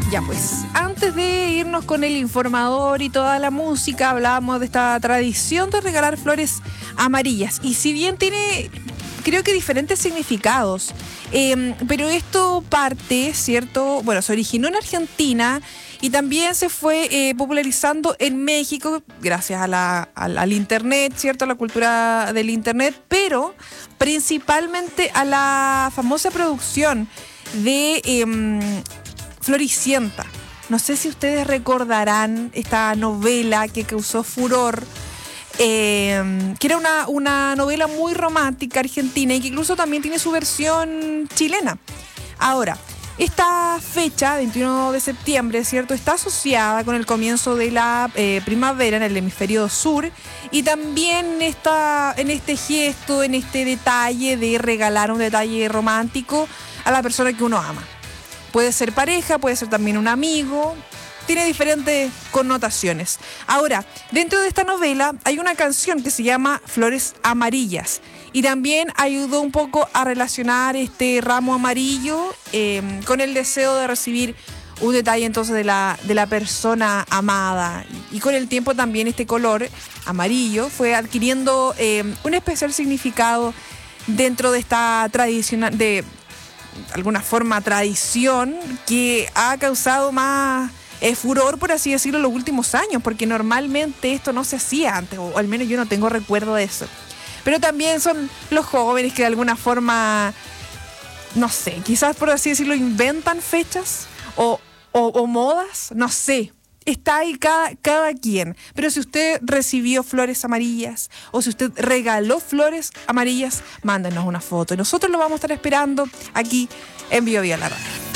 Ya pues, antes de irnos con el informador y toda la música, hablábamos de esta tradición de regalar flores amarillas. Y si bien tiene, creo que diferentes significados, pero esto parte, ¿cierto? Bueno, se originó en Argentina y también se fue popularizando en México gracias a al Internet, ¿cierto? A la cultura del Internet, pero principalmente a la famosa producción de Floricienta. No sé si ustedes recordarán esta novela que causó furor, que era una novela muy romántica argentina y que incluso también tiene su versión chilena. Ahora, esta fecha, 21 de septiembre, ¿cierto?, está asociada con el comienzo de la primavera en el hemisferio sur y también en este gesto, en este detalle de regalar un detalle romántico a la persona que uno ama. Puede ser pareja, puede ser también un amigo, tiene diferentes connotaciones. Ahora, dentro de esta novela hay una canción que se llama Flores Amarillas y también ayudó un poco a relacionar este ramo amarillo con el deseo de recibir un detalle entonces de la persona amada. Y con el tiempo también este color amarillo fue adquiriendo un especial significado dentro de esta tradición de alguna forma tradición que ha causado más furor, por así decirlo, en los últimos años, porque normalmente esto no se hacía antes, o al menos yo no tengo recuerdo de eso. Pero también son los jóvenes que de alguna forma, no sé, quizás por así decirlo, inventan fechas o modas, no sé. Está ahí cada quien. Pero si usted recibió flores amarillas o si usted regaló flores amarillas, mándenos una foto. Y nosotros lo vamos a estar esperando aquí en Bio Vía la Radio.